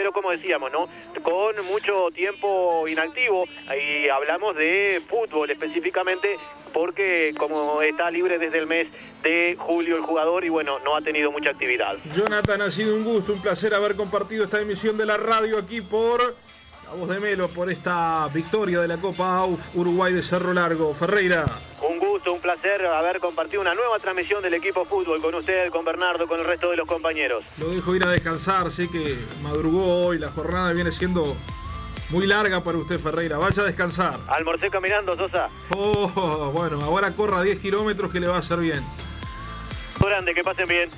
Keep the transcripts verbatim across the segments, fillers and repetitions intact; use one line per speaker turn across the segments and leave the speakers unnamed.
pero como decíamos, ¿no? Con mucho tiempo inactivo, y hablamos de fútbol específicamente, porque como está libre desde el mes de julio el jugador, y bueno, no ha tenido mucha actividad.
Jonathan, ha sido un gusto, un placer haber compartido esta emisión de la radio aquí por La Voz de Melo, por esta victoria de la Copa A U F Uruguay de Cerro Largo. Ferreira.
Un gusto, un placer haber compartido una nueva transmisión del equipo fútbol con usted, con Bernardo, con el resto de los compañeros.
Lo dejo ir a descansar, sé que madrugó hoy, la jornada viene siendo muy larga para usted, Ferreira. Vaya a descansar.
Almorcé caminando, Sosa.
Oh, bueno, ahora corra diez kilómetros que le va a hacer bien.
Grande, que pasen bien.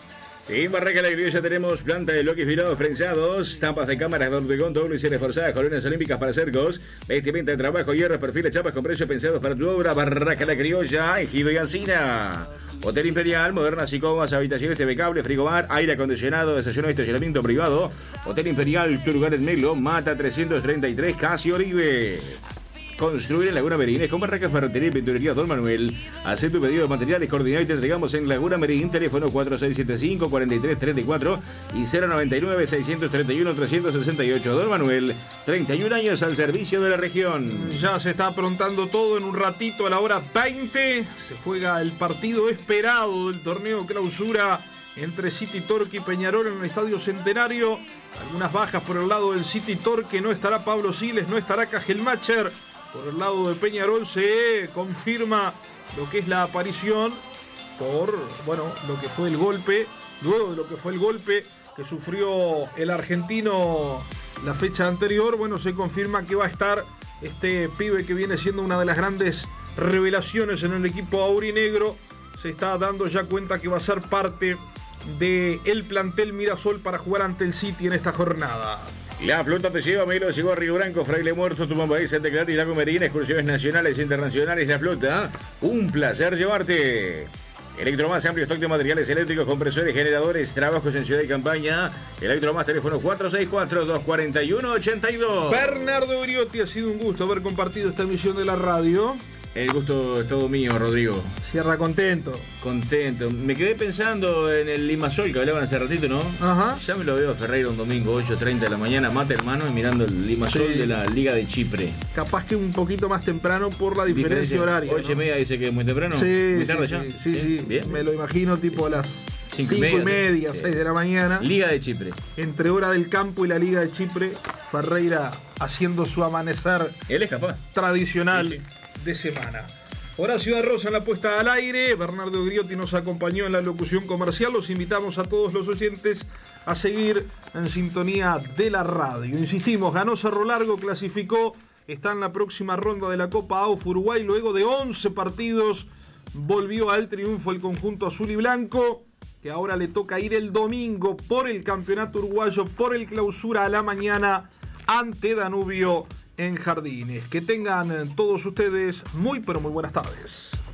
En Barraca La Criolla tenemos planta de bloques filados prensados, tampas de cámaras de hormigón, doble y series forzadas, colonias olímpicas para cercos, vestimenta de trabajo, hierro, perfiles, chapas con precios pensados para tu obra. Barraca La Criolla, Ejido y Alsina. Hotel Imperial, modernas y cómodas habitaciones, T V cable, frigobar, aire acondicionado, desayuno y estacionamiento privado. Hotel Imperial, tu lugar en Melo, Mata trescientos treinta y tres, Casi Oribe. Construir en Laguna Merines con Barraca Ferretería y Pinturería Don Manuel. Haz tu pedido de materiales coordinados y te entregamos en Laguna Merín. Teléfono cuatro seis siete cinco, cuatro tres tres cuatro y cero noventa y nueve, seiscientos treinta y uno, trescientos sesenta y ocho. Don Manuel, treinta y un años al servicio de la región.
Ya se está aprontando todo. En un ratito, a la hora veinte, se juega el partido esperado del torneo clausura entre City Torque y Peñarol en el Estadio Centenario. Algunas bajas por el lado del City Torque. No estará Pablo Siles, no estará Cajelmacher. Por el lado de Peñarol se confirma lo que es la aparición por, bueno, lo que fue el golpe, luego de lo que fue el golpe que sufrió el argentino la fecha anterior. Bueno, se confirma que va a estar este pibe que viene siendo una de las grandes revelaciones en el equipo aurinegro. Se está dando ya cuenta que va a ser parte del plantel Mirasol para jugar ante el City en esta jornada.
La flota te lleva, Melo, llegó a Río Branco, Fraile Muerto, Tumbambaí, Santa Clara y Lago Merín, excursiones nacionales e internacionales. La flota, un placer llevarte. Electromás, amplio stock de materiales eléctricos, compresores, generadores, trabajos en ciudad y campaña. Electromás, teléfono cuatro seis cuatro, dos cuatro uno, ocho dos.
Bernardo Griotti, ha sido un gusto haber compartido esta emisión de la radio.
El gusto es todo mío, Rodrigo.
Cierra contento.
Contento. Me quedé pensando en el Limasol que hablaban hace ratito, ¿no?
Ajá.
Ya me lo veo a Ferreira un domingo, ocho treinta de la mañana, mate hermano, y mirando el Limasol sí. de la Liga de Chipre.
Capaz que un poquito más temprano por la diferencia, diferencia horaria.
ocho y media dice que es muy temprano.
Sí,
muy tarde
sí,
ya.
Sí, sí. sí.
Bien.
Me lo imagino tipo a las cinco y
media,
media, seis de la mañana.
Liga de Chipre.
Entre Hora del Campo y la Liga de Chipre, Ferreira haciendo su amanecer.
Él es capaz.
Tradicional
sí, sí.
de semana. Horacio de Rosa en la puesta al aire, Bernardo Griotti nos acompañó en la locución comercial. Los invitamos a todos los oyentes a seguir en sintonía de la radio. Insistimos, ganó Cerro Largo, clasificó, está en la próxima ronda de la Copa A U F Uruguay. Luego de once partidos volvió al triunfo el conjunto azul y blanco, que ahora le toca ir el domingo por el campeonato uruguayo, por el clausura a la mañana ante Danubio en Jardines. Que tengan todos ustedes muy pero muy buenas tardes.